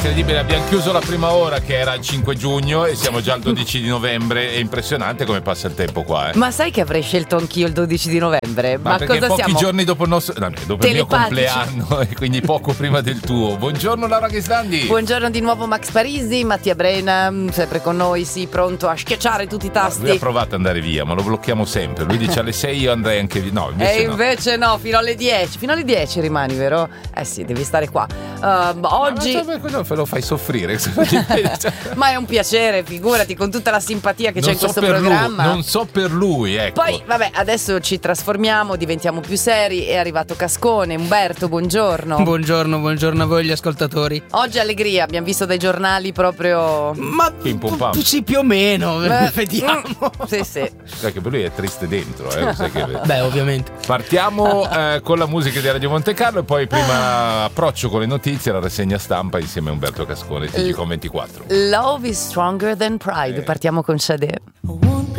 incredibile, abbiamo chiuso la prima ora che era il 5 giugno e siamo già al 12 di novembre. È impressionante come passa il tempo qua, Ma sai che avrei scelto anch'io il 12 di novembre? Ma perché cosa pochi siamo? giorni dopo il nostro dopo il mio compleanno e quindi poco prima del tuo. Buongiorno Laura Ghislandi. Buongiorno di nuovo Max Parisi, Mattia Brena, sempre con noi, sì, pronto a schiacciare tutti i tasti. Lui ha provato ad andare via, ma lo blocchiamo sempre. Lui dice alle 6 io andrei anche via. No, invece no, fino alle 10. Fino alle 10 rimani, vero? Eh sì, devi stare qua. Oggi ma cosa lo fai soffrire? ma è un piacere, figurati, con tutta la simpatia che c'è in questo programma. Non so per lui, ecco. Poi, vabbè, adesso ci trasformiamo, diventiamo più seri. È arrivato Cascone. Umberto, buongiorno. Buongiorno a voi gli ascoltatori. Oggi allegria, abbiamo visto dai giornali proprio. Ma sì, più o meno. Vediamo. Sì. Sai che per lui è triste dentro, sai che... Beh, ovviamente. Partiamo con la musica di Radio Monte Carlo e poi prima approccio con le notizie, la rassegna stampa insieme a Umberto Cascone, TG24. Love is stronger than pride. Partiamo con Sade.